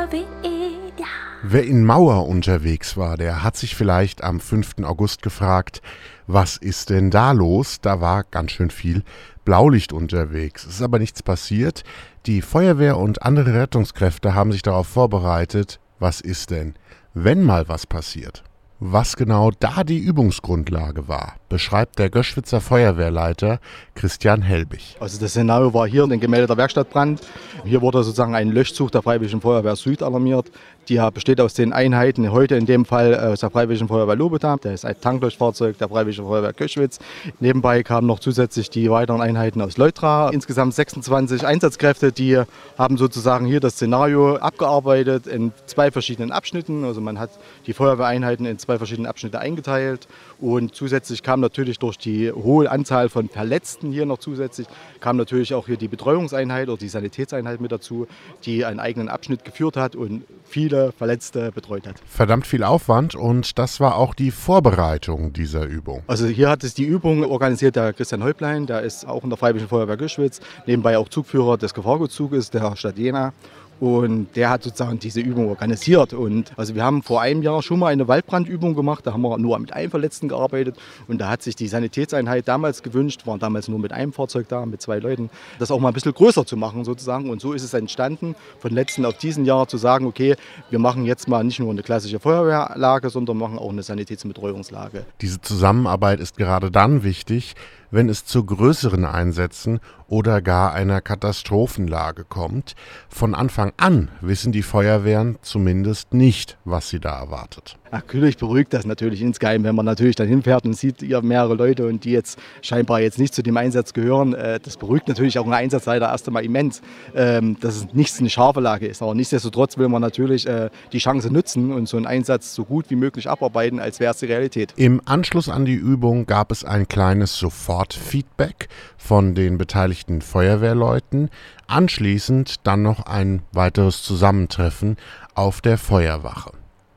ja. Wer in Mauer unterwegs war, der hat sich vielleicht am 5. August gefragt, was ist denn da los? Da war ganz schön viel Blaulicht unterwegs. Es ist aber nichts passiert. Die Feuerwehr und andere Rettungskräfte haben sich darauf vorbereitet. Was ist denn, wenn mal was passiert? Was genau da die Übungsgrundlage war, beschreibt der Göschwitzer Feuerwehrleiter Christian Helbig. Also das Szenario war hier ein gemeldeter Werkstattbrand. Hier wurde sozusagen ein Löschzug der Freiwilligen Feuerwehr Süd alarmiert. Die besteht aus den Einheiten, heute in dem Fall aus der Freiwilligen Feuerwehr Lobetham, das ist ein Tanklöschfahrzeug der Freiwilligen Feuerwehr Göschwitz. Nebenbei kamen noch zusätzlich die weiteren Einheiten aus Leutra. Insgesamt 26 Einsatzkräfte, die haben sozusagen hier das Szenario abgearbeitet in 2 verschiedenen Abschnitten. Also man hat die Feuerwehreinheiten in 2 verschiedene Abschnitte eingeteilt. Und zusätzlich kam natürlich durch die hohe Anzahl von Verletzten hier noch zusätzlich, kam natürlich auch hier die Betreuungseinheit oder die Sanitätseinheit mit dazu, die einen eigenen Abschnitt geführt hat und viele Verletzte betreut hat. Verdammt viel Aufwand und das war auch die Vorbereitung dieser Übung. Also hier hat es die Übung organisiert der Christian Häuplein, der ist auch in der Freiwilligen Feuerwehr Göschwitz, nebenbei auch Zugführer des Gefahrgutzuges der Stadt Jena. Und der hat sozusagen diese Übung organisiert. Und also wir haben vor einem Jahr schon mal eine Waldbrandübung gemacht. Da haben wir nur mit einem Verletzten gearbeitet. Und da hat sich die Sanitätseinheit damals gewünscht, waren damals nur mit einem Fahrzeug da, mit 2 Leuten, das auch mal ein bisschen größer zu machen sozusagen. Und so ist es entstanden, von letzten auf diesen Jahr zu sagen, okay, wir machen jetzt mal nicht nur eine klassische Feuerwehrlage, sondern machen auch eine Sanitätsbetreuungslage. Diese Zusammenarbeit ist gerade dann wichtig, wenn es zu größeren Einsätzen oder gar einer Katastrophenlage kommt. Von Anfang an wissen die Feuerwehren zumindest nicht, was sie da erwartet. Natürlich beruhigt das natürlich insgeheim, wenn man natürlich dann hinfährt und sieht ihr mehrere Leute und die jetzt scheinbar jetzt nicht zu dem Einsatz gehören. Das beruhigt natürlich auch einen Einsatzleiter erst einmal immens, dass es nicht eine scharfe Lage ist. Aber nichtsdestotrotz will man natürlich die Chance nutzen und so einen Einsatz so gut wie möglich abarbeiten, als wäre es die Realität. Im Anschluss an die Übung gab es ein kleines Sofortfeedback von den beteiligten Feuerwehrleuten. Anschließend dann noch ein weiteres Zusammentreffen auf der Feuerwache.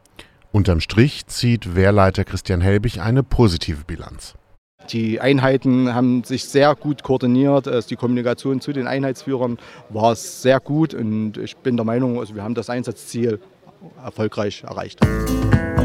Unterm Strich zieht Wehrleiter Christian Helbig eine positive Bilanz. Die Einheiten haben sich sehr gut koordiniert. Die Kommunikation zu den Einheitsführern war sehr gut und ich bin der Meinung, also wir haben das Einsatzziel erfolgreich erreicht.